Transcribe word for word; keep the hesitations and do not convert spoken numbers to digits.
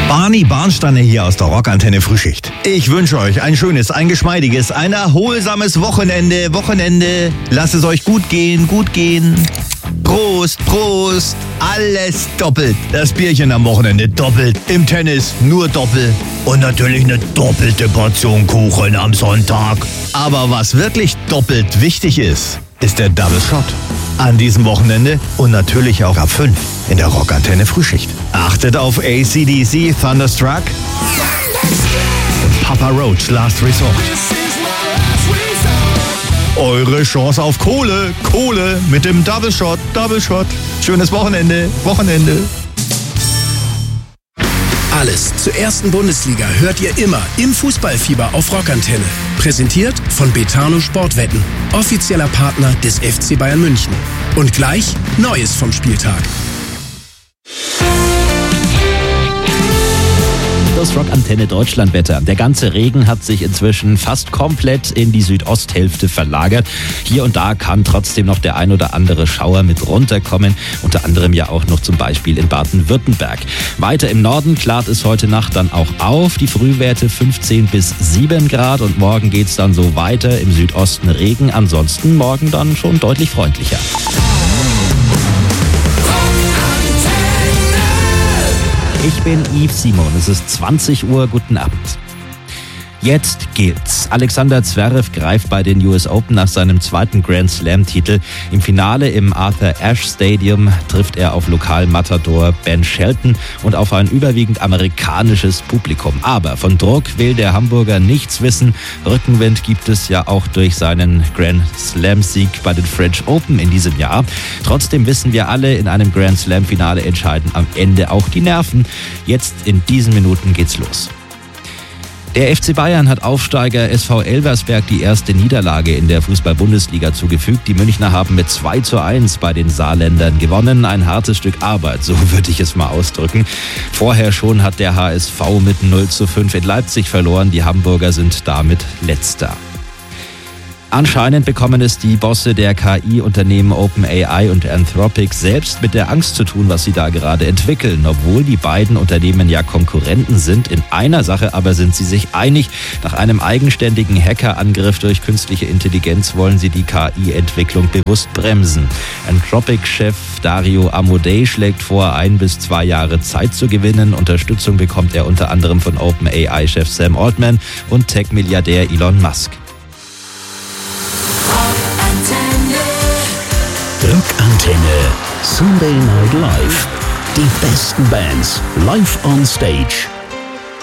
Barney Barnsteiner hier aus der Rockantenne Frühschicht. Ich wünsche euch ein schönes, ein geschmeidiges, ein erholsames Wochenende. Wochenende. Lasst es euch gut gehen, gut gehen. Prost, Prost. Alles doppelt. Das Bierchen am Wochenende doppelt. Im Tennis nur doppelt. Und natürlich eine doppelte Portion Kuchen am Sonntag. Aber was wirklich doppelt wichtig ist, ist der Double Shot. An diesem Wochenende und natürlich auch ab fünf in der Rockantenne Frühschicht. Achtet auf A C D C Thunderstruck und Papa Roach Last Resort. Eure Chance auf Kohle, Kohle mit dem Double Shot, Double Shot. Schönes Wochenende, Wochenende. Alles zur ersten Bundesliga hört ihr immer im Fußballfieber auf Rockantenne. Präsentiert von Betano Sportwetten, offizieller Partner des F C Bayern München. Und gleich Neues vom Spieltag. Das Rockantenne Deutschlandwetter. Der ganze Regen hat sich inzwischen fast komplett in die Südosthälfte verlagert. Hier und da kann trotzdem noch der ein oder andere Schauer mit runterkommen. Unter anderem ja auch noch zum Beispiel in Baden-Württemberg. Weiter im Norden klart es heute Nacht dann auch auf. Die Frühwerte fünfzehn bis sieben Grad und morgen geht's dann so weiter. Im Südosten Regen. Ansonsten morgen dann schon deutlich freundlicher. Ich bin Yves Simon, es ist zwanzig Uhr, guten Abend. Jetzt gilt's. Alexander Zverev greift bei den U S Open nach seinem zweiten Grand Slam-Titel. Im Finale im Arthur Ashe Stadium trifft er auf Lokal-Matador Ben Shelton und auf ein überwiegend amerikanisches Publikum. Aber von Druck will der Hamburger nichts wissen. Rückenwind gibt es ja auch durch seinen Grand Slam-Sieg bei den French Open in diesem Jahr. Trotzdem wissen wir alle, in einem Grand Slam-Finale entscheiden am Ende auch die Nerven. Jetzt in diesen Minuten geht's los. Der F C Bayern hat Aufsteiger S V Elversberg die erste Niederlage in der Fußball-Bundesliga zugefügt. Die Münchner haben mit zwei zu eins bei den Saarländern gewonnen. Ein hartes Stück Arbeit, so würde ich es mal ausdrücken. Vorher schon hat der H S V mit null zu fünf in Leipzig verloren. Die Hamburger sind damit Letzter. Anscheinend bekommen es die Bosse der K I-Unternehmen OpenAI und Anthropic selbst mit der Angst zu tun, was sie da gerade entwickeln. Obwohl die beiden Unternehmen ja Konkurrenten sind, in einer Sache aber sind sie sich einig. Nach einem eigenständigen Hackerangriff durch künstliche Intelligenz wollen sie die K I-Entwicklung bewusst bremsen. Anthropic-Chef Dario Amodei schlägt vor, ein bis zwei Jahre Zeit zu gewinnen. Unterstützung bekommt er unter anderem von OpenAI-Chef Sam Altman und Tech-Milliardär Elon Musk. Rockantenne Sunday Night Live. Die besten Bands live on stage.